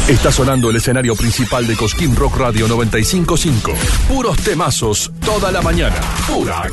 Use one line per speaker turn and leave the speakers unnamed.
Está sonando el escenario principal de Cosquín Rock Radio 95.5. Puros temazos toda la mañana. Pura